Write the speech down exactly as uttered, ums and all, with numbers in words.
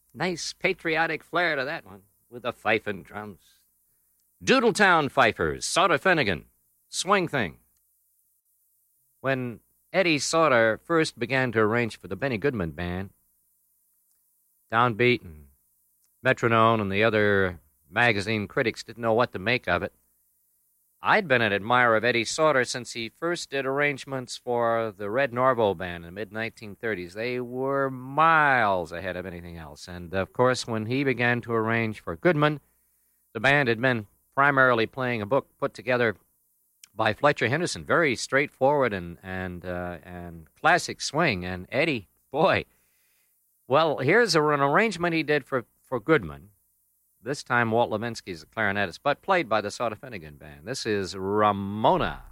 Nice patriotic flair to that one, with the fife and drums. Doodletown Fifers, Sauter Finnegan, Swing Thing. When Eddie Sauter first began to arrange for the Benny Goodman Band, Downbeat and Metronome and the other magazine critics didn't know what to make of it. I'd been an admirer of Eddie Sauter since he first did arrangements for the Red Norvo Band in the mid nineteen thirties. They were miles ahead of anything else. And, of course, when he began to arrange for Goodman, the band had been primarily playing a book put together by Fletcher Henderson, very straightforward and and uh, and classic swing. And Eddie, boy, well, here's a, an arrangement he did for, for Goodman. This time Walt Levinsky is the clarinetist, but played by the Sauter Finnegan Band. This is Ramona.